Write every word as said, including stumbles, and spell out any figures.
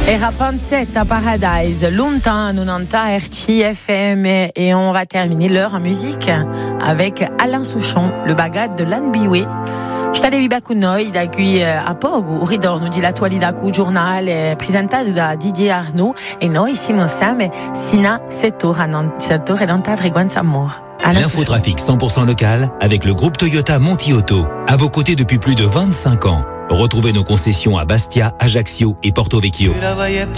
Era Pansette à Paradise, longtemps, nonanta R C F M, et on va terminer l'heure en musique avec Alain Souchon, le bagad de l'Anbiwe. Stade viva con noi da qui a poco, ritorno di l'attualità cu giornale presentato da Didier Arnaud e noi siamo insieme sino a sette ore dans frequenza amore. L'infotrafic cent pour cent local avec le groupe Toyota Monti Auto, à vos côtés depuis plus de vingt-cinq ans. Retrouvez nos concessions à Bastia, Ajaccio et Porto Vecchio.